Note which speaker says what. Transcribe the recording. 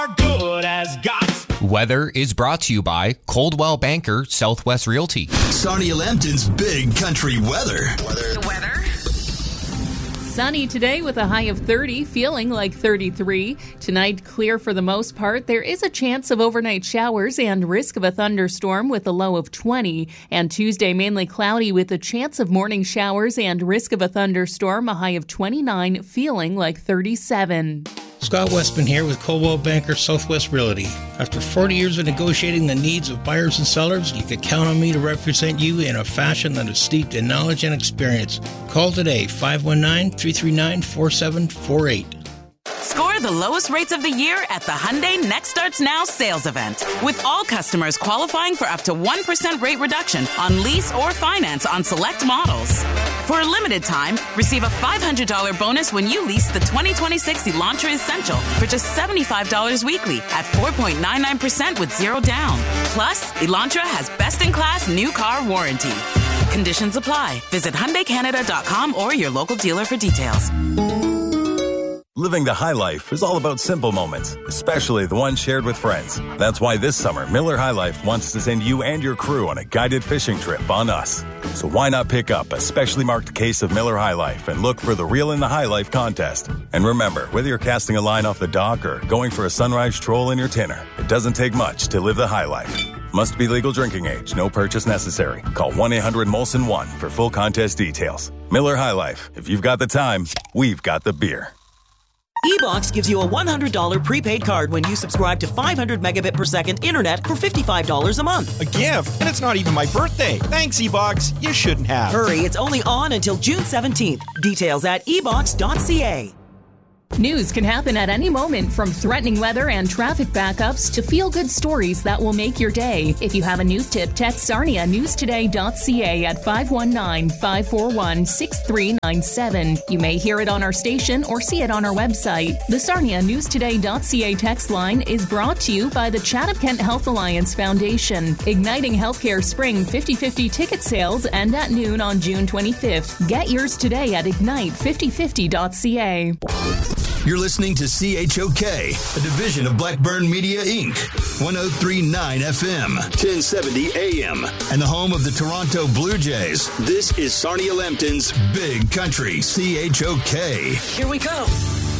Speaker 1: Good as got.
Speaker 2: Weather is brought to you by Coldwell Banker Southwest Realty.
Speaker 3: Sarnia Lambton's Big Country Weather.
Speaker 4: The weather.
Speaker 5: Sunny today with a high of 30, feeling like 33. Tonight, clear for the most part. There is a chance of overnight showers and risk of a thunderstorm with a low of 20. And Tuesday, mainly cloudy with a chance of morning showers and risk of a thunderstorm, a high of 29, feeling like 37.
Speaker 6: Scott Westman here with Coldwell Banker Southwest Realty. After 40 years of negotiating the needs of buyers and sellers, you can count on me to represent you in a fashion that is steeped in knowledge and experience. Call today, 519-339-4748.
Speaker 4: Score the lowest rates of the year at the Hyundai Next Starts Now sales event, with all customers qualifying for up to 1% rate reduction on lease or finance on select models. For a limited time, receive a $500 bonus when you lease the 2026 Elantra Essential for just $75 weekly at 4.99% with zero down. Plus, Elantra has best-in-class new car warranty. Conditions apply. Visit HyundaiCanada.com or your local dealer for details.
Speaker 7: Living the high life is all about simple moments, especially the ones shared with friends. That's why this summer, Miller High Life wants to send you and your crew on a guided fishing trip on us. So why not pick up a specially marked case of Miller High Life and look for the Reel in the High Life contest. And remember, whether you're casting a line off the dock or going for a sunrise stroll in your tinner, it doesn't take much to live the high life. Must be legal drinking age. No purchase necessary. Call 1-800-MOLSON-1 for full contest details. Miller High Life. If you've got the time, we've got the beer.
Speaker 8: eBox gives you a $100 prepaid card when you subscribe to 500 megabit per second internet for $55 a month.
Speaker 1: A gift? And it's not even my birthday. Thanks, eBox. You shouldn't have.
Speaker 8: Hurry, it's only on until June 17th. Details at ebox.ca.
Speaker 5: News can happen at any moment, from threatening weather and traffic backups to feel-good stories that will make your day. If you have a news tip, text Sarnia newstoday.ca at 519-541-6397. You may hear it on our station or see it on our website. The Sarnia newstoday.ca text line is brought to you by the Chatham-Kent Health Alliance Foundation. Igniting Healthcare Spring 50/50 ticket sales end at noon on June 25th. Get yours today at ignite5050.ca.
Speaker 3: You're listening to CHOK, a division of Blackburn Media, Inc., 103.9 FM, 1070 AM, and the home of the Toronto Blue Jays. This is Sarnia Lambton's Big Country, CHOK.
Speaker 8: Here we go.